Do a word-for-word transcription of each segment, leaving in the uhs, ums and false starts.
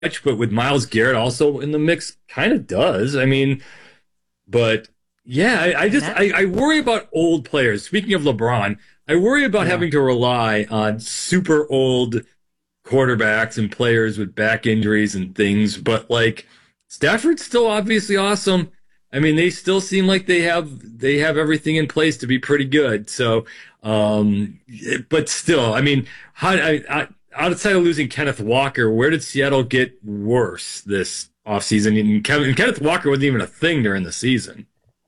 much, but with Miles Garrett also in the mix, kind of does. I mean, but yeah, I, I And just that, I, I worry about old players. Speaking of LeBron, I worry about yeah. having to rely on super old quarterbacks and players with back injuries and things. But like Stafford's still obviously awesome. I mean, they still seem like they have they have everything in place to be pretty good. So, um, but still, I mean, how I, I, outside of losing Kenneth Walker, where did Seattle get worse this offseason? And Kevin, Kenneth Walker wasn't even a thing during the season.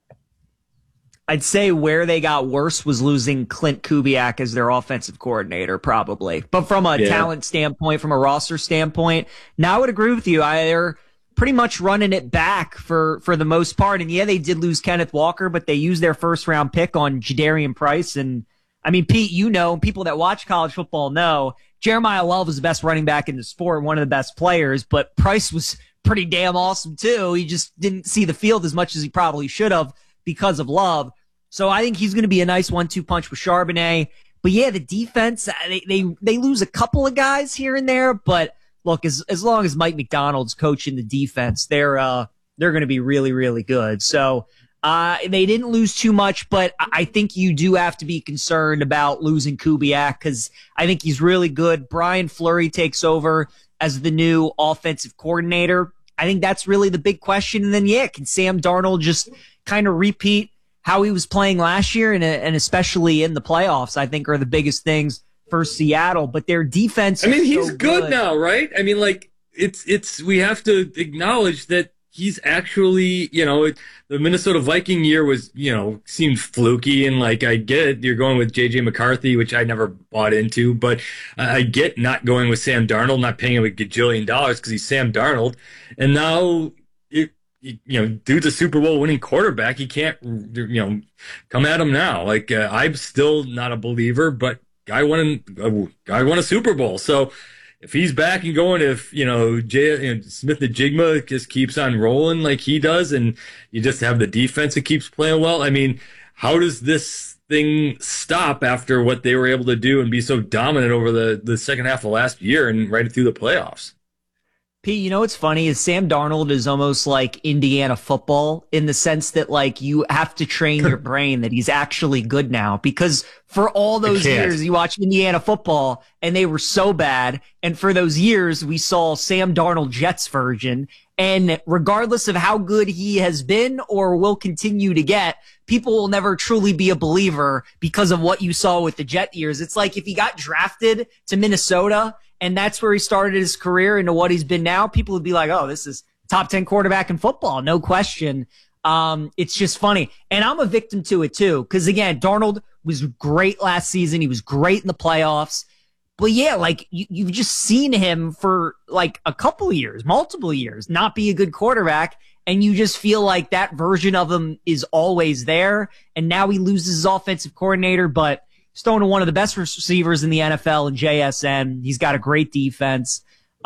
I'd say where they got worse was losing Clint Kubiak as their offensive coordinator, probably. But from a Yeah. talent standpoint, from a roster standpoint, now I would agree with you. I, they're pretty much running it back for, for the most part. And yeah, they did lose Kenneth Walker, but they used their first round pick on Jadarian Price. And I mean, Pete, you know, people that watch college football know Jeremiah Love was the best running back in the sport, one of the best players, but Price was pretty damn awesome too. He just didn't see the field as much as he probably should have because of Love. So I think he's going to be a nice one two punch with Charbonnet. But yeah, the defense, they, they, they lose a couple of guys here and there, but look, as, as long as Mike McDonald's coaching the defense, they're, uh, they're going to be really, really good. So, uh, they didn't lose too much, but I think you do have to be concerned about losing Kubiak because I think he's really good. Brian Fleury takes over as the new offensive coordinator. I think that's really the big question. And then, yeah, can Sam Darnold just kind of repeat how he was playing last year and, and especially in the playoffs, I think are the biggest things for Seattle, but their defense I mean, is he's so good good now, right? I mean, like it's it's we have to acknowledge that he's actually, you know, it, the Minnesota Viking year was, you know, seemed fluky, and like I get it, you're going with J J McCarthy, which I never bought into, but I get not going with Sam Darnold, not paying him a gajillion dollars because he's Sam Darnold, and now it, you know, dude's a Super Bowl winning quarterback. You can't, you know, come at him now. Like uh, I'm still not a believer, but guy won a guy won a Super Bowl, so. If he's back and going, if, you know, Jay, you know, Smith the Jigma just keeps on rolling like he does, and you just have the defense that keeps playing well, I mean, how does this thing stop after what they were able to do and be so dominant over the, the second half of last year and right through the playoffs? Pete, you know what's funny is Sam Darnold is almost like Indiana football in the sense that like you have to train your brain that he's actually good now because for all those years you watch Indiana football and they were so bad. And for those years we saw Sam Darnold Jets version. And regardless of how good he has been or will continue to get, people will never truly be a believer because of what you saw with the Jet years. It's like if he got drafted to Minnesota and that's where he started his career into what he's been now, people would be like, oh, this is top ten quarterback in football. No question. Um, it's just funny. And I'm a victim to it too. Cause again, Darnold was great last season. He was great in the playoffs. But yeah, like you, you've just seen him for like a couple of years, multiple years, not be a good quarterback. And you just feel like that version of him is always there. And now he loses his offensive coordinator, but he's throwing to one of the best receivers in the N F L in J S N. He's got a great defense.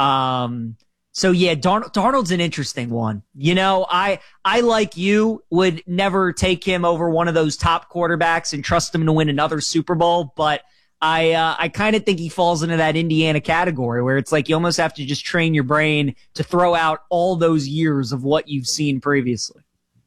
Um, so yeah, Darn- Darnold's an interesting one. You know, I, I like you would never take him over one of those top quarterbacks and trust him to win another Super Bowl, but I uh, I kind of think he falls into that Indiana category where it's like you almost have to just train your brain to throw out all those years of what you've seen previously.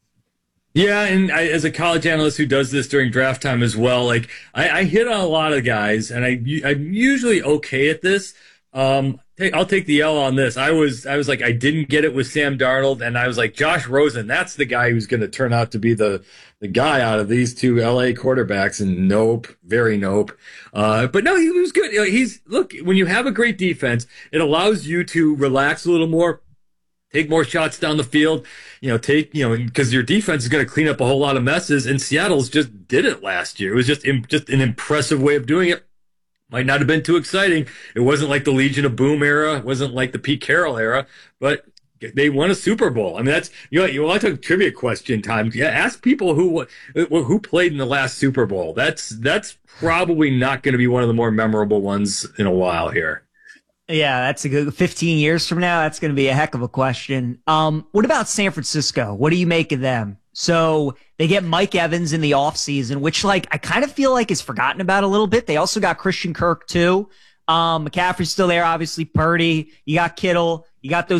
Yeah, and I, as a college analyst who does this during draft time as well, like I, I hit on a lot of guys, and I I'm usually okay at this. Um, take, I'll take the L on this. I was I was like I didn't get it with Sam Darnold, and I was like Josh Rosen. That's the guy who's going to turn out to be the the guy out of these two L A quarterbacks. And nope, very nope. Uh, but no, he was good. You know, he's look when you have a great defense, it allows you to relax a little more. Take more shots down the field, you know, take, you know, because your defense is going to clean up a whole lot of messes, and Seattle's just did it last year. It was just, just an impressive way of doing it. Might not have been too exciting. It wasn't like the Legion of Boom era. It wasn't like the Pete Carroll era, but they won a Super Bowl. I mean, that's, you know, you want to talk trivia question time. Yeah, ask people who, who played in the last Super Bowl. That's, that's probably not going to be one of the more memorable ones in a while here. Yeah, that's a good fifteen years from now. That's going to be a heck of a question. Um, what about San Francisco? What do you make of them? So they get Mike Evans in the offseason, which like I kind of feel like is forgotten about a little bit. They also got Christian Kirk too. Um, McCaffrey's still there, obviously. Purdy, you got Kittle, you got those